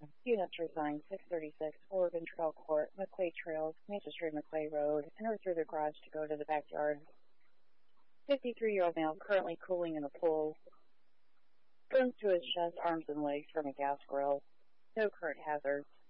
Units resigned 636 Oregon Trail Court, McClay Trails, Mesa Street, McClay Road. Enter through the garage to go to the backyard. 53-year-old male currently cooling in a pool. Burns to his chest, arms, and legs from a gas grill. No current hazards.